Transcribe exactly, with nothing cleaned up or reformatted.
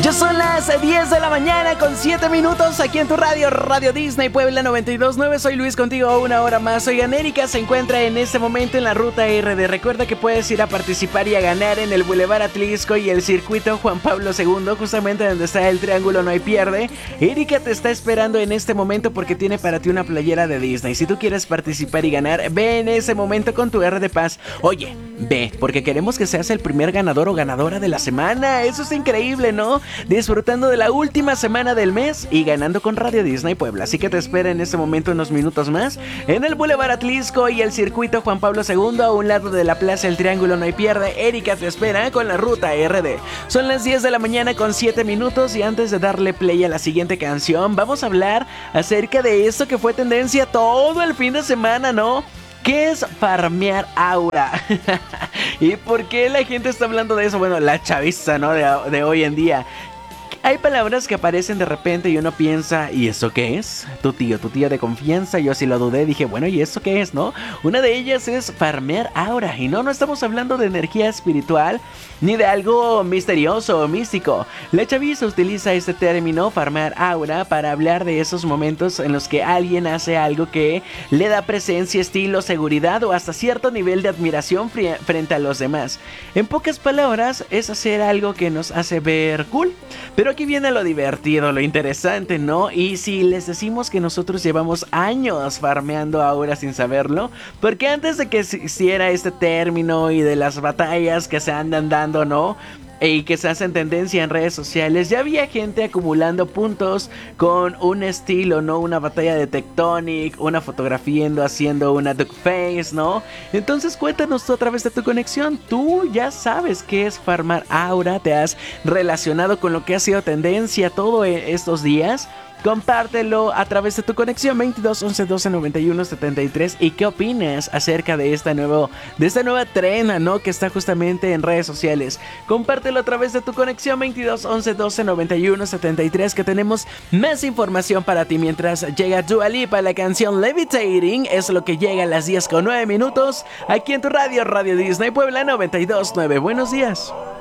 Ya son las diez de la mañana con siete minutos aquí en tu radio, Radio Disney Puebla noventa y dos punto nueve. Soy Luis contigo una hora más. Oigan, Erika se encuentra en este momento en la ruta R D. Recuerda que puedes ir a participar y a ganar en el Boulevard Atlisco y el circuito Juan Pablo segundo, justamente donde está el triángulo no hay pierde. Erika te está esperando en este momento porque tiene para ti una playera de Disney. Si tú quieres participar y ganar, ve en ese momento con tu R D Pass. Oye, ve, porque queremos que seas el primer ganador o ganadora de la semana. Eso es increíble, ¿no? Disfrutando de la última semana del mes y ganando con Radio Disney Puebla. Así que te espera en este momento unos minutos más en el Boulevard Atlisco y el circuito Juan Pablo segundo, a un lado de la Plaza El Triángulo no hay pierde. Erika te espera con la ruta R D. Son las diez de la mañana con siete minutos y antes de darle play a la siguiente canción, vamos a hablar acerca de esto que fue tendencia todo el fin de semana, ¿no? ¿Qué es farmear aura? ¿Y por qué la gente está hablando de eso? Bueno, la chaviza, ¿no? De, de hoy en día. Hay palabras que aparecen de repente y uno piensa, ¿y eso qué es? Tu tío, tu tío de confianza. Yo así lo dudé, dije, bueno, ¿y eso qué es, no? Una de ellas es farmear aura. Y no, no estamos hablando de energía espiritual ni de algo misterioso o místico. La chaviza utiliza este término, farmear aura, para hablar de esos momentos en los que alguien hace algo que le da presencia, estilo, seguridad o hasta cierto nivel de admiración fri- frente a los demás. En pocas palabras, es hacer algo que nos hace ver cool. Pero aquí viene lo divertido, lo interesante, ¿no? Y si les decimos que nosotros llevamos años farmeando aura sin saberlo, porque antes de que existiera este término y de las batallas que se andan dando, ¿no? Y que se hacen tendencia en redes sociales, ya había gente acumulando puntos con un estilo, ¿no? Una batalla de Tectonic, una fotografiando, haciendo una duckface, ¿no? Entonces cuéntanos tú a través de tu conexión. Tú ya sabes qué es farmar aura, te has relacionado con lo que ha sido tendencia todos estos días. Compártelo a través de tu conexión veintidós once doce noventa y uno setenta y tres. ¿Y qué opinas acerca de esta nuevo, de esta nueva trend, ¿no? Que está justamente en redes sociales? Compártelo a través de tu conexión veintidós once doce noventa y uno setenta y tres, que tenemos más información para ti mientras llega Dua Lipa. La canción Levitating es lo que llega a las diez con nueve minutos aquí en tu radio, Radio Disney Puebla noventa y dos punto nueve. Buenos días.